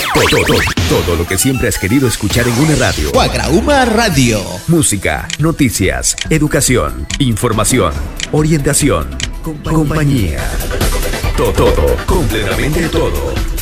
Todo lo que siempre has querido escuchar en una radio. Guagrauma Radio. Música, noticias, educación, información, orientación, compañía. Todo, completamente todo.